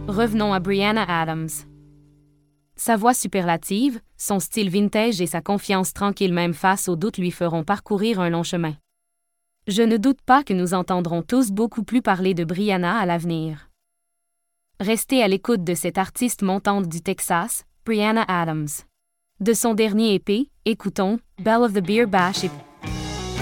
Revenons à Bryanna Adams. Sa voix superlative, son style vintage et sa confiance tranquille même face aux doutes lui feront parcourir un long chemin. Je ne doute pas que nous entendrons tous beaucoup plus parler de Bryanna à l'avenir. Restez à l'écoute de cette artiste montante du Texas, Bryanna Adams. De son dernier EP, écoutons Belle of the Beer Bash et